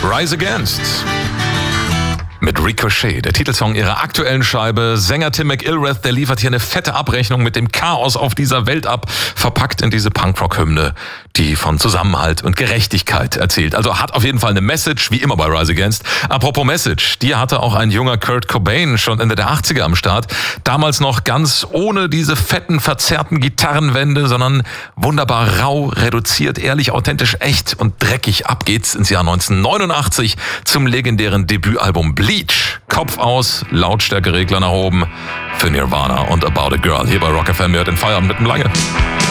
Rise Against. Mit Ricochet, der Titelsong ihrer aktuellen Scheibe. Sänger Tim McIlrath, der liefert hier eine fette Abrechnung mit dem Chaos auf dieser Welt ab, verpackt in diese Punkrock-Hymne, die von Zusammenhalt und Gerechtigkeit erzählt. Also hat auf jeden Fall eine Message, wie immer bei Rise Against. Apropos Message, die hatte auch ein junger Kurt Cobain schon Ende der 80er am Start. Damals noch ganz ohne diese fetten, verzerrten Gitarrenwände, sondern wunderbar rau, reduziert, ehrlich, authentisch, echt und dreckig. Ab geht's ins Jahr 1989 zum legendären Debütalbum Bleach. Kopf aus, Lautstärkeregler nach oben für Nirvana und About a Girl. Hier bei Rock FM hört den Feierabend mit dem Lange.